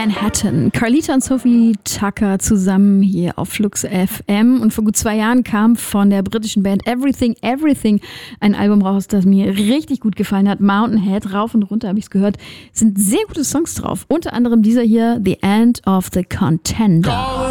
Manhattan. Carlita und Sophie Tucker zusammen hier auf Flux FM. Und vor gut 2 Jahren kam von der britischen Band Everything Everything ein Album raus, das mir richtig gut gefallen hat. Mountainhead, rauf und runter habe ich es gehört. Sind sehr gute Songs drauf. Unter anderem dieser hier, The End of the Contender.